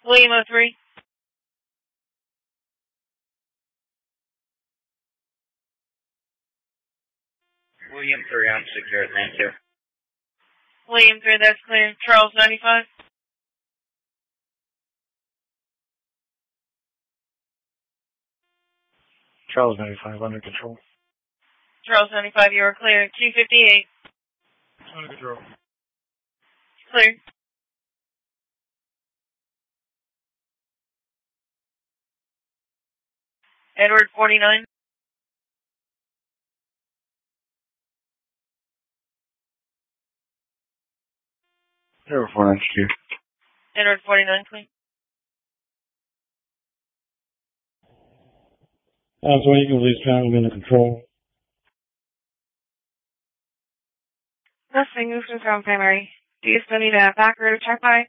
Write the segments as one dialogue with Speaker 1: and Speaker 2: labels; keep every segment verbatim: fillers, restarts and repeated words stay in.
Speaker 1: William oh three.
Speaker 2: William three, I'm secure at nine two.
Speaker 1: William three, that's clear. Charles ninety-five.
Speaker 3: Charles ninety-five, under control.
Speaker 1: Charles ninety-five, you are clear. Q fifty-eight.
Speaker 3: Under control.
Speaker 1: Clear. Edward forty-nine.
Speaker 3: Edward forty-nine, secure.
Speaker 1: Edward forty-nine, clear.
Speaker 3: Uh, so you can release panel under control.
Speaker 1: Nothing, this is from primary. Do you still need a back road check by?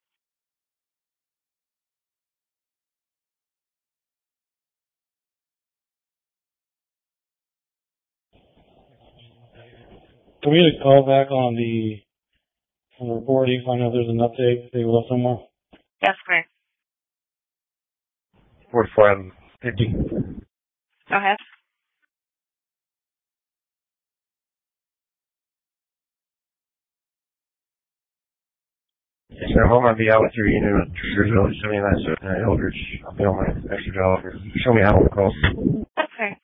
Speaker 3: Can we get a call back on the, on the reporting, find out if there's an update, they left somewhere?
Speaker 1: Yes, clear.
Speaker 3: forty-four, I'm fifty.
Speaker 1: Go ahead.
Speaker 3: Yes, sir. Home on the out with your unit, Treasury seventy-nine, so uh, Eldridge. I'll be on my extra job. Show me how it calls.
Speaker 1: Okay.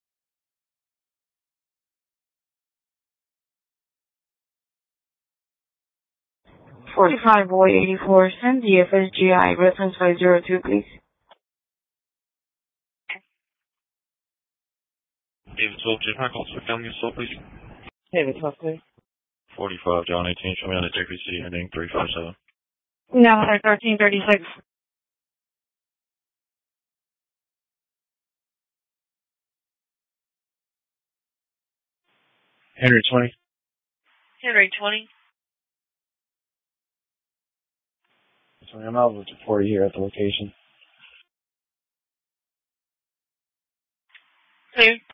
Speaker 1: forty-five, boy eighty-four, send D F S G I, reference five zero two, please.
Speaker 4: David twelve, J Park, also family assault, please.
Speaker 1: David twelve, please.
Speaker 4: forty-five, John eighteen, show me on the J P C, ending three five seven.
Speaker 1: No, they're thirteen thirty-six.
Speaker 3: Henry twenty.
Speaker 1: Henry twenty.
Speaker 3: So I'm out with forty here at the location.
Speaker 1: Clear.